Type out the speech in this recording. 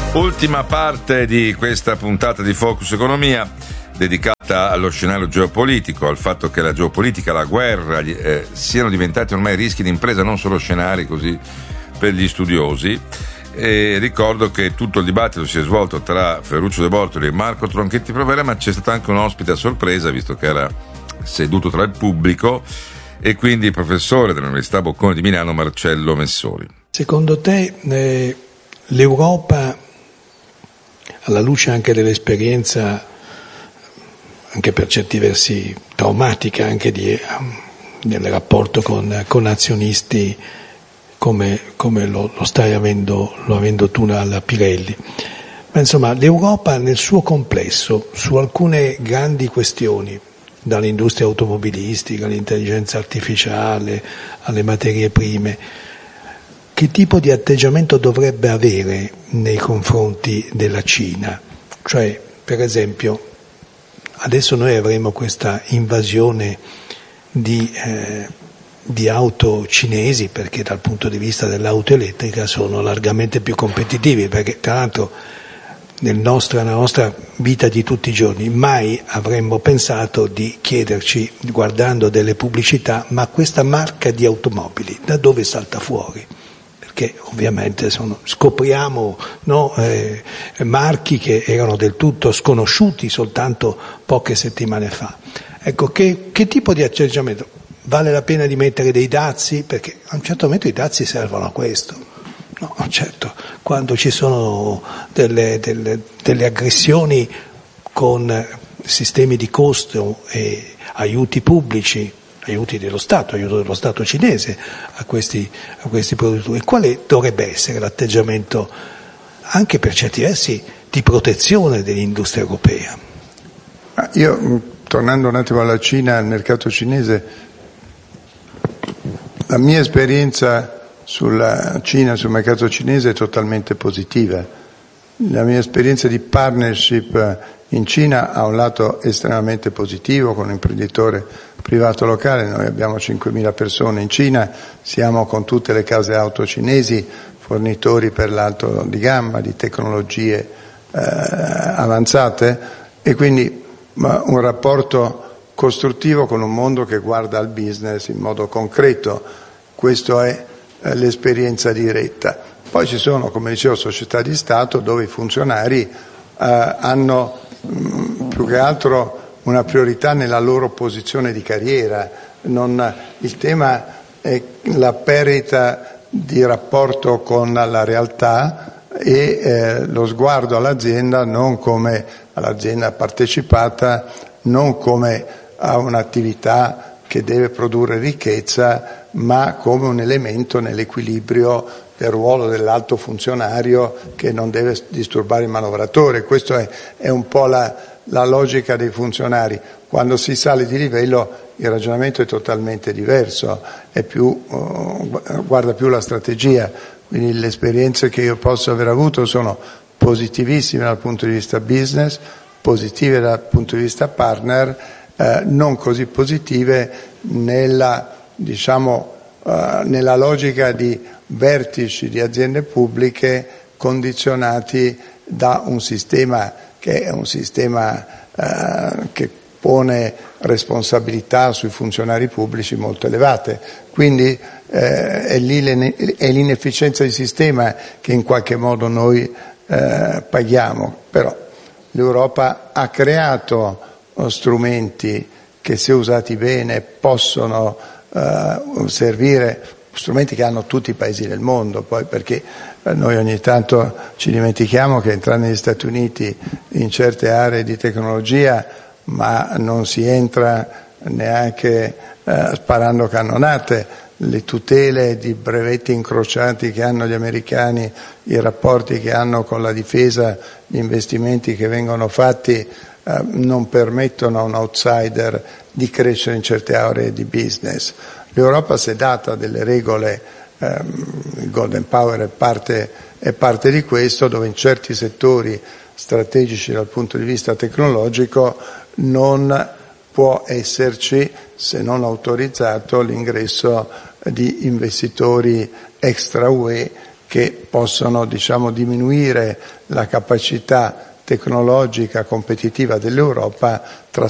Ultima parte di questa puntata di Focus Economia dedicata allo scenario geopolitico, al fatto che la geopolitica, la guerra siano diventati ormai rischi di impresa, non solo scenari così per gli studiosi. E ricordo che tutto il dibattito si è svolto tra Ferruccio De Bortoli e Marco Tronchetti Provera, ma c'è stato anche un ospite a sorpresa, visto che era seduto tra il pubblico, e quindi il professore dell'Università Bocconi di Milano Marcello Messori. Secondo te l'Europa, alla luce anche dell'esperienza, anche per certi versi traumatica, anche nel rapporto con azionisti come lo avendo tu alla Pirelli, ma insomma l'Europa nel suo complesso su alcune grandi questioni, dall'industria automobilistica all'intelligenza artificiale alle materie prime, che tipo di atteggiamento dovrebbe avere nei confronti della Cina? Cioè, per esempio, adesso noi avremo questa invasione di auto cinesi, perché dal punto di vista dell'auto elettrica sono largamente più competitivi, perché tra l'altro nella nostra vita di tutti i giorni mai avremmo pensato di chiederci, guardando delle pubblicità, ma questa marca di automobili da dove salta fuori? Perché ovviamente scopriamo marchi che erano del tutto sconosciuti soltanto poche settimane fa. Ecco, che tipo di atteggiamento? Vale la pena di mettere dei dazi? Perché a un certo momento i dazi servono a questo. No, certo, quando ci sono delle aggressioni con sistemi di costo e aiuti pubblici, aiuto dello Stato cinese a questi produttori, quale dovrebbe essere l'atteggiamento anche per certi versi di protezione dell'industria europea? Io, tornando un attimo alla Cina, al mercato cinese, la mia esperienza sulla Cina, sul mercato cinese è totalmente positiva. La mia esperienza di partnership in Cina ha un lato estremamente positivo con un imprenditore privato locale. Noi abbiamo 5.000 persone in Cina, siamo con tutte le case auto cinesi fornitori per l'alto di gamma, di tecnologie avanzate, e quindi un rapporto costruttivo con un mondo che guarda al business in modo concreto. Questo è l'esperienza diretta. Poi ci sono, come dicevo, società di Stato dove i funzionari hanno più che altro una priorità nella loro posizione di carriera. Il tema è la perdita di rapporto con la realtà e lo sguardo all'azienda non come all'azienda partecipata, non come a un'attività che deve produrre ricchezza, ma come un elemento nell'equilibrio del ruolo dell'alto funzionario che non deve disturbare il manovratore. Questa è un po' la logica dei funzionari. Quando si sale di livello il ragionamento è totalmente diverso, guarda più la strategia. Quindi le esperienze che io posso aver avuto sono positivissime dal punto di vista business, positive dal punto di vista partner, non così positive nella logica di vertici di aziende pubbliche condizionati da un sistema che è un sistema che pone responsabilità sui funzionari pubblici molto elevate. Quindi è l'inefficienza di sistema che in qualche modo noi paghiamo. Però l'Europa ha creato strumenti che, se usati bene, possono servire, strumenti che hanno tutti i paesi del mondo, poi, perché noi ogni tanto ci dimentichiamo che entrare negli Stati Uniti in certe aree di tecnologia, ma non si entra neanche sparando cannonate. Le tutele di brevetti incrociati che hanno gli americani, i rapporti che hanno con la difesa, gli investimenti che vengono fatti non permettono a un outsider di crescere in certe aree di business. L'Europa si è data delle regole, il Golden Power è parte di questo, dove in certi settori strategici dal punto di vista tecnologico non può esserci, se non autorizzato, l'ingresso di investitori extra UE che possono, diciamo, diminuire la capacità tecnologica competitiva dell'Europa